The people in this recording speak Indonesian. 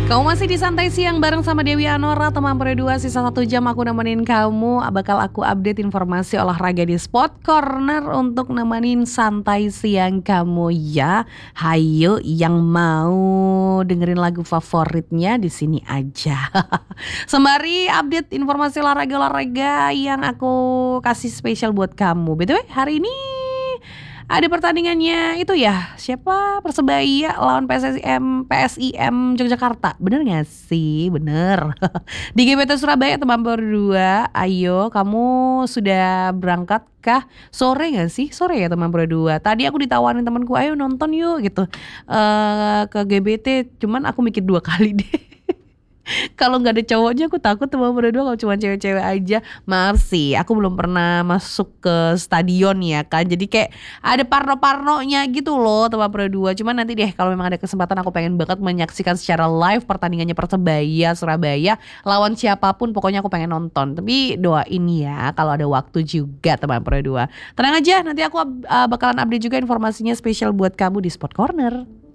Kamu masih di Santai Siang bareng sama Dewi Anora, teman Pro 2. Sisa 1 jam aku nemenin kamu. Bakal aku update informasi olahraga di Sport Corner untuk nemenin santai siang kamu ya. Hayo yang mau dengerin lagu favoritnya di sini aja. Sembari update informasi olahraga yang aku kasih spesial buat kamu. BTW hari ini ada pertandingannya itu ya, siapa, Persebaya lawan PSIM Yogyakarta. Bener gak sih? Bener. Di GBT Surabaya teman Pro 2. Ayo kamu sudah berangkat kah? Sore gak sih? Sore ya teman Pro 2. Tadi aku ditawarin temanku, ayo nonton yuk gitu, ke GBT. Cuman aku mikir 2 kali deh. Kalau nggak ada cowoknya aku takut teman Pro 2, kalau cuma cewek-cewek aja. Maaf sih, aku belum pernah masuk ke stadion ya kan. Jadi kayak ada parno-parnonya gitu loh teman Pro 2. Cuman nanti deh kalau memang ada kesempatan, aku pengen banget menyaksikan secara live pertandingannya Persebaya Surabaya lawan siapapun, pokoknya aku pengen nonton. Tapi doain ya kalau ada waktu juga teman Pro 2. Tenang aja, nanti aku bakalan update juga informasinya spesial buat kamu di Sport Corner.